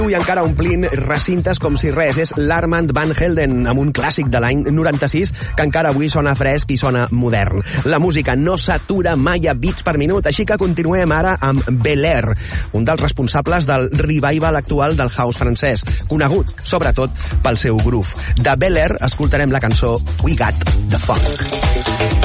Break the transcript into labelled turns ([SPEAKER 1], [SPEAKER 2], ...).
[SPEAKER 1] i encara omplint recintes com si res. És l'Armand Van Helden, amb un clàssic de l'any 96 que encara avui sona fresc i sona modern. La música no s'atura mai a bits per minut, així que continuem ara amb Bel Air, un dels responsables del revival actual del house francès, conegut sobretot pel seu groove. De Bel Air escoltarem la cançó We Got the Funk.